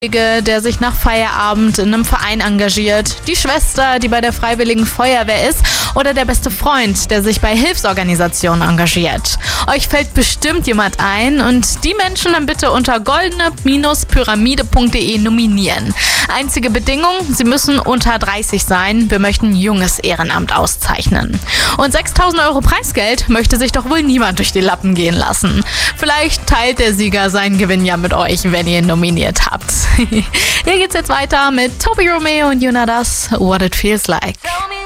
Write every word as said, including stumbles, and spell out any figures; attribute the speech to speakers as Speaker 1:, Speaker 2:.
Speaker 1: der sich nach Feierabend in einem Verein engagiert, die Schwester, die bei der Freiwilligen Feuerwehr ist oder der beste Freund, der sich bei Hilfsorganisationen engagiert. Euch fällt bestimmt jemand ein und die Menschen dann bitte unter goldene Pyramide punkt de nominieren. Einzige Bedingung, sie müssen unter dreißig sein. Wir möchten junges Ehrenamt auszeichnen. Und sechstausend Euro Preisgeld möchte sich doch wohl niemand durch die Lappen gehen lassen. Vielleicht teilt der Sieger seinen Gewinn ja mit euch, wenn ihr ihn nominiert habt. Hier geht's jetzt weiter mit Toby Romeo und Jonas, What It Feels Like.